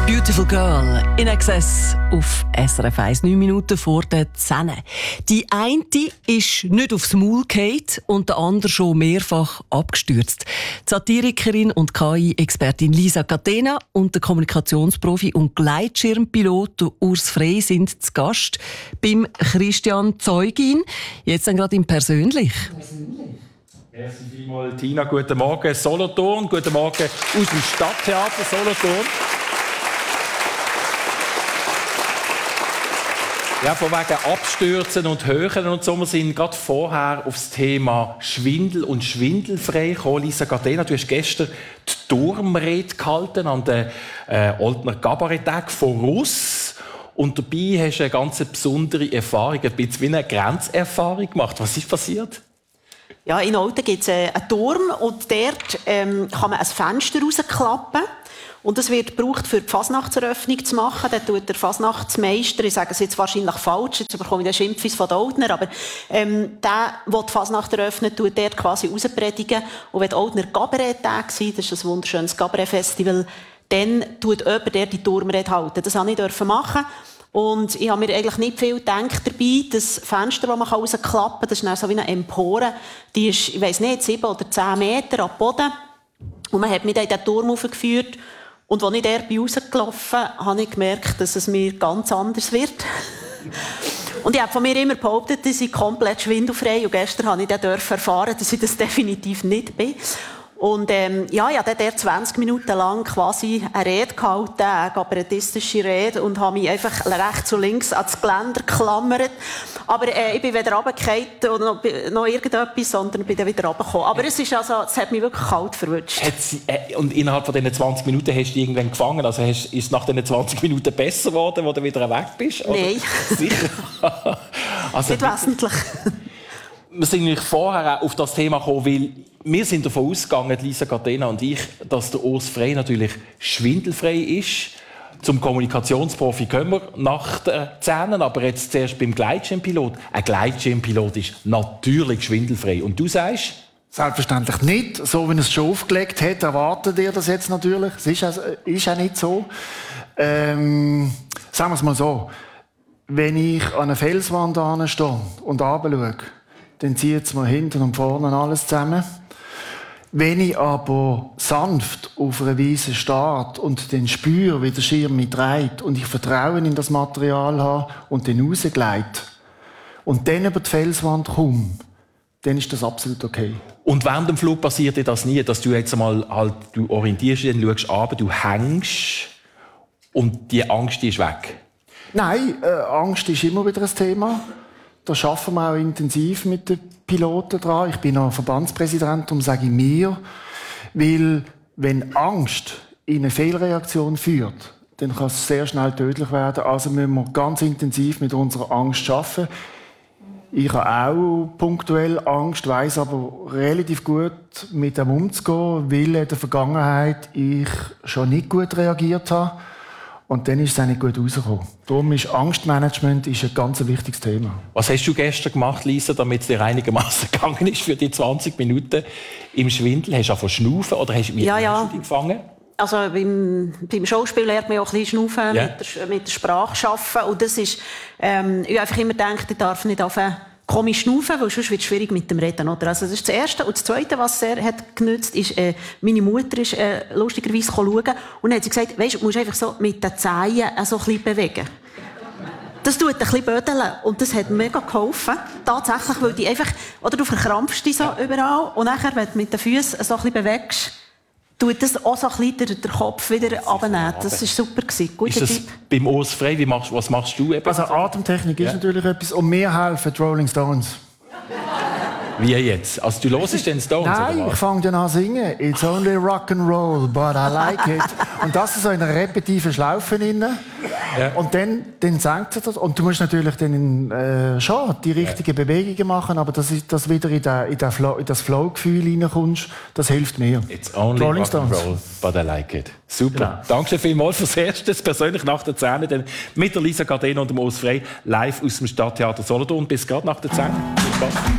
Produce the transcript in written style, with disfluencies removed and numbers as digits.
Beautiful Girl in Excess auf SRF 1, 9 Minuten vor der 10. Die eine ist nicht aufs Maul gefallen und der andere schon mehrfach abgestürzt. Die Satirikerin und KI-Expertin Lisa Catena und der Kommunikationsprofi und Gleitschirmpilot Urs Frey sind zu Gast beim Christian Zeugin. Jetzt dann gerade im Persönlich. Merci vielmals, Tina. Guten Morgen, Solothurn. Guten Morgen aus dem Stadttheater Solothurn. Ja, von wegen Abstürzen und Höhen und so. Wir sind gerade vorher auf das Thema Schwindel und schwindelfrei gekommen. Lisa Catena, du hast gestern die Turmrede gehalten an den Oldner Kabaretttag von Russ. Und dabei hast du eine ganz besondere Erfahrung, ein bisschen wie eine Grenzerfahrung gemacht. Was ist passiert? Ja, in Olten gibt es einen Turm und dort kann man ein Fenster rausklappen. Und das wird gebraucht, für die Fasnachtseröffnung zu machen. Dann tut der Fasnachtsmeister, ich sage es jetzt wahrscheinlich falsch, jetzt bekomme ich den Schimpfis von den Oldner, aber der die Fasnacht eröffnet, tut dort quasi rauspredigen. Und wenn die Oldner Kabaretttag sind, das ist ein wunderschönes Kabarettfestival, dann tut jemand der die Turmrede halten. Das durfte ich machen. Und ich habe mir eigentlich nicht viel gedacht dabei. Das Fenster, das man rausklappen kann, das ist dann so wie eine Empore. Die ist, ich weiss nicht, 7 oder 10 Meter am Boden. Und man hat mich dann in den Turm hochgeführt. Und als ich dort rausgelaufen bin, habe ich gemerkt, dass es mir ganz anders wird. Und ich habe von mir immer behauptet, ich sei komplett schwindelfrei. Und gestern habe ich dann erfahren, dass ich das definitiv nicht bin. Und ich habe dann 20 Minuten lang quasi eine Rede gehalten, eine kabarettistische Rede, und habe mich einfach rechts und links ans Geländer geklammert. Aber ich bin weder runtergefallen oder noch irgendetwas, sondern bin dann wieder runtergekommen. Aber es hat mich wirklich kalt verwünscht. Und innerhalb von diesen 20 Minuten hast du dich irgendwann gefangen? Also ist es nach diesen 20 Minuten besser geworden, wo du wieder weg bist? Oder? Nein. Sicher? Also, nicht wesentlich. Wir sind nämlich vorher auf das Thema gekommen, weil wir sind davon ausgegangen, Lisa Catena und ich, dass der Urs Frey natürlich schwindelfrei ist. Zum Kommunikationsprofi kommen wir nach den 10, aber jetzt zuerst beim Gleitschirmpilot. Ein Gleitschirmpilot ist natürlich schwindelfrei. Und du sagst? Selbstverständlich nicht. So wie er es schon aufgelegt hat, erwartet ihr das jetzt natürlich. Es ist auch nicht so. Sagen wir es mal so. Wenn ich an einer Felswand stehe und runterschaue, dann zieht es mir hinten und vorne alles zusammen. Wenn ich aber sanft auf einer Wiese stehe und dann spüre, wie der Schirm mich dreht und ich Vertrauen in das Material habe und dann rausgleite und dann über die Felswand komme, dann ist das absolut okay. Und während dem Flug passiert dir das nie, dass du jetzt einmal du orientierst dich, dann schaust runter, du hängst und die Angst ist weg? Nein, Angst ist immer wieder ein Thema. Da arbeiten wir auch intensiv mit den Piloten dran. Ich bin auch Verbandspräsident, darum sage ich mir. Weil, wenn Angst in eine Fehlreaktion führt, dann kann es sehr schnell tödlich werden. Also müssen wir ganz intensiv mit unserer Angst arbeiten. Ich habe auch punktuell Angst, weiss aber relativ gut mit dem umzugehen, weil in der Vergangenheit ich schon nicht gut reagiert habe. Und dann ist es auch nicht gut rausgekommen. Darum ist Angstmanagement ein ganz wichtiges Thema. Was hast du gestern gemacht, Lisa, damit es dir einigermaßen gegangen ist für die 20 Minuten im Schwindel? Hast du angefangen zu schnaufen oder hast du dich gefangen? Also beim Schauspiel lernt man auch ein bisschen schnaufen, mit der Sprache arbeiten. Und das ist, ich einfach immer gedacht, ich darf nicht anfangen komisch schnaufen, weil sonst wird es schwierig mit dem Reden. Oder? Also das ist das Erste. Und das Zweite, was sehr hat genützt, ist, meine Mutter ist lustigerweise schauen und dann hat sie gesagt, weisst, du musst einfach so mit den Zehen so ein bisschen bewegen. Das tut ein bisschen bödeln und das hat mega geholfen. Tatsächlich, weil die einfach, oder du verkrampfst dich so überall und nachher, wenn du mit den Füßen so ein bisschen bewegst, tut das auch so ein bisschen den Kopf wieder runternehmen. Das war super. Guter Tipp. Beim Urs Frey, was machst du? Also Atemtechnik ist natürlich etwas. Und mir helfen die Rolling Stones. Wie jetzt? Also du hörst den Stones? Nein, ich fange dann an zu singen. It's only rock and roll, but I like it. Und das ist so in einer repetitiven Schlaufe drin. Ja. Und dann senkt er das. Und du musst natürlich dann schon die richtigen Bewegungen machen, aber dass wieder in das Flow-Gefühl reinkommst, das hilft mir. It's only rock and roll, but I like it. Super. Genau. Danke vielmals fürs Erste, persönlich nach der 10. Dann mit der Lisa Catena und dem Urs Frey live aus dem Stadttheater Solothurn. Bis gerade nach der 10.